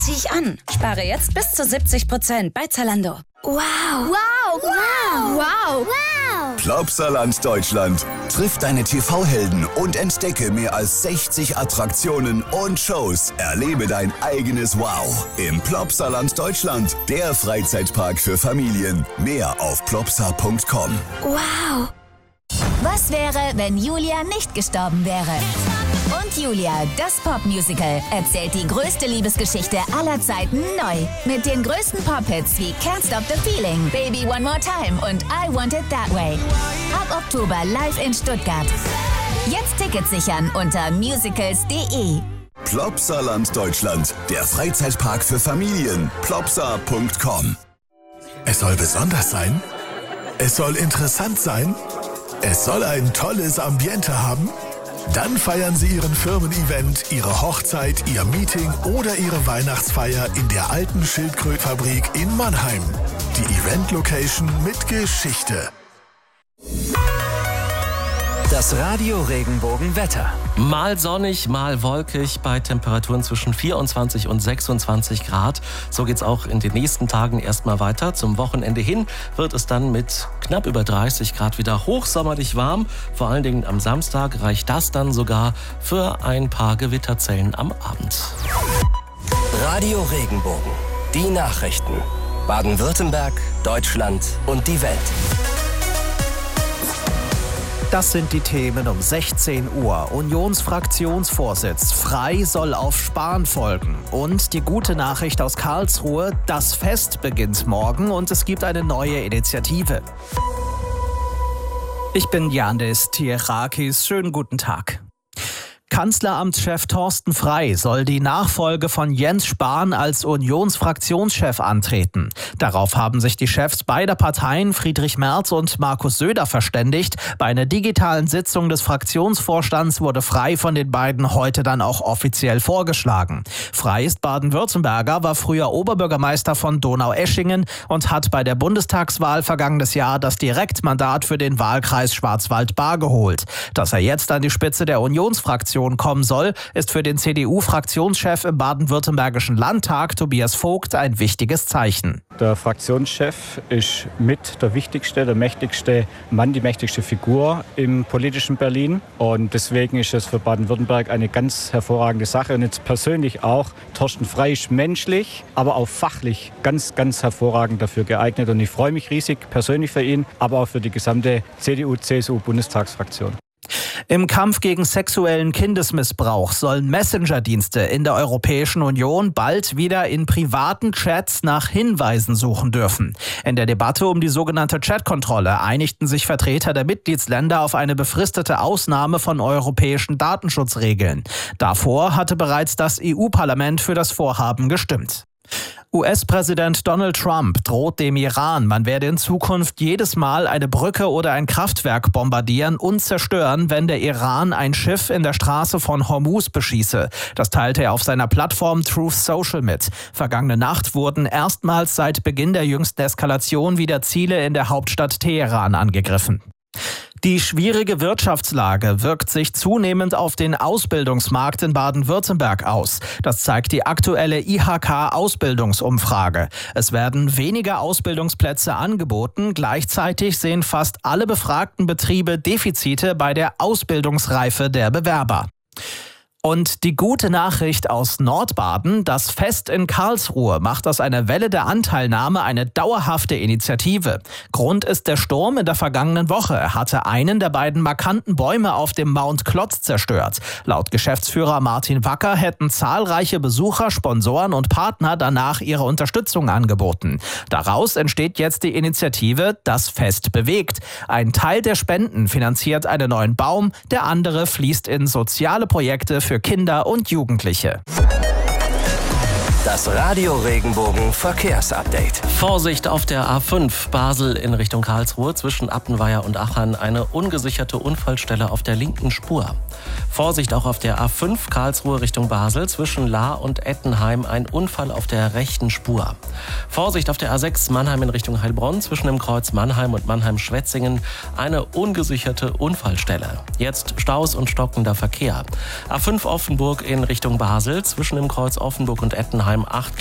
Zieh ich an. Spare jetzt bis zu 70% bei Zalando. Wow. Wow. Wow. Wow. Wow. Plopsaland Deutschland. Triff deine TV-Helden und entdecke mehr als 60 Attraktionen und Shows. Erlebe dein eigenes Wow im Plopsaland Deutschland. Der Freizeitpark für Familien. Mehr auf plopsa.com. Wow. Was wäre, wenn Julia nicht gestorben wäre? Und Julia, das Popmusical, erzählt die größte Liebesgeschichte aller Zeiten neu. Mit den größten Pop-Hits wie Can't Stop the Feeling, Baby One More Time und I Want It That Way. Ab Oktober live in Stuttgart. Jetzt Tickets sichern unter musicals.de. Plopsaland Deutschland, der Freizeitpark für Familien. Plopsa.com. Es soll besonders sein. Es soll interessant sein. Es soll ein tolles Ambiente haben. Dann feiern Sie Ihren Firmen-Event, Ihre Hochzeit, Ihr Meeting oder Ihre Weihnachtsfeier in der alten Schildkrötfabrik in Mannheim. Die Event-Location mit Geschichte. Das Radio Regenbogen-Wetter. Mal sonnig, mal wolkig bei Temperaturen zwischen 24 und 26 Grad. So geht's auch in den nächsten Tagen erstmal weiter. Zum Wochenende hin wird es dann mit knapp über 30 Grad wieder hochsommerlich warm. Vor allen Dingen am Samstag reicht das dann sogar für ein paar Gewitterzellen am Abend. Radio Regenbogen. Die Nachrichten. Baden-Württemberg, Deutschland und die Welt. Das sind die Themen um 16 Uhr. Unionsfraktionsvorsitz Frei soll auf Spahn folgen. Und die gute Nachricht aus Karlsruhe, das Fest beginnt morgen und es gibt eine neue Initiative. Ich bin Yandis Tierakis. Schönen guten Tag. Kanzleramtschef Thorsten Frey soll die Nachfolge von Jens Spahn als Unionsfraktionschef antreten. Darauf haben sich die Chefs beider Parteien, Friedrich Merz und Markus Söder, verständigt. Bei einer digitalen Sitzung des Fraktionsvorstands wurde Frey von den beiden heute dann auch offiziell vorgeschlagen. Frey ist Baden-Württemberger, war früher Oberbürgermeister von Donaueschingen und hat bei der Bundestagswahl vergangenes Jahr das Direktmandat für den Wahlkreis Schwarzwald-Baar geholt. Dass er jetzt an die Spitze der Unionsfraktion kommen soll, ist für den CDU-Fraktionschef im baden-württembergischen Landtag, Tobias Vogt, ein wichtiges Zeichen. Der Fraktionschef ist mit der wichtigste, der mächtigste Mann, die mächtigste Figur im politischen Berlin. Und deswegen ist es für Baden-Württemberg eine ganz hervorragende Sache. Und jetzt persönlich auch, Thorsten Frey ist menschlich, aber auch fachlich ganz, ganz hervorragend dafür geeignet. Und ich freue mich riesig persönlich für ihn, aber auch für die gesamte CDU-CSU-Bundestagsfraktion. Im Kampf gegen sexuellen Kindesmissbrauch sollen Messenger-Dienste in der Europäischen Union bald wieder in privaten Chats nach Hinweisen suchen dürfen. In der Debatte um die sogenannte Chatkontrolle einigten sich Vertreter der Mitgliedsländer auf eine befristete Ausnahme von europäischen Datenschutzregeln. Davor hatte bereits das EU-Parlament für das Vorhaben gestimmt. US-Präsident Donald Trump droht dem Iran, man werde in Zukunft jedes Mal eine Brücke oder ein Kraftwerk bombardieren und zerstören, wenn der Iran ein Schiff in der Straße von Hormuz beschieße. Das teilte er auf seiner Plattform Truth Social mit. Vergangene Nacht wurden erstmals seit Beginn der jüngsten Eskalation wieder Ziele in der Hauptstadt Teheran angegriffen. Die schwierige Wirtschaftslage wirkt sich zunehmend auf den Ausbildungsmarkt in Baden-Württemberg aus. Das zeigt die aktuelle IHK-Ausbildungsumfrage. Es werden weniger Ausbildungsplätze angeboten. Gleichzeitig sehen fast alle befragten Betriebe Defizite bei der Ausbildungsreife der Bewerber. Und die gute Nachricht aus Nordbaden, das Fest in Karlsruhe macht aus einer Welle der Anteilnahme eine dauerhafte Initiative. Grund ist der Sturm in der vergangenen Woche. Er hatte einen der beiden markanten Bäume auf dem Mount Klotz zerstört. Laut Geschäftsführer Martin Wacker hätten zahlreiche Besucher, Sponsoren und Partner danach ihre Unterstützung angeboten. Daraus entsteht jetzt die Initiative Das Fest bewegt. Ein Teil der Spenden finanziert einen neuen Baum, der andere fließt in soziale Projekte für Kinder und Jugendliche. Das Radio Regenbogen Verkehrsupdate. Vorsicht auf der A5 Basel in Richtung Karlsruhe zwischen Appenweier und Achern. Eine ungesicherte Unfallstelle auf der linken Spur. Vorsicht auch auf der A5 Karlsruhe Richtung Basel zwischen Lahr und Ettenheim. Ein Unfall auf der rechten Spur. Vorsicht auf der A6 Mannheim in Richtung Heilbronn zwischen dem Kreuz Mannheim und Mannheim-Schwetzingen. Eine ungesicherte Unfallstelle. Jetzt Staus und stockender Verkehr. A5 Offenburg in Richtung Basel zwischen dem Kreuz Offenburg und Ettenheim einem 8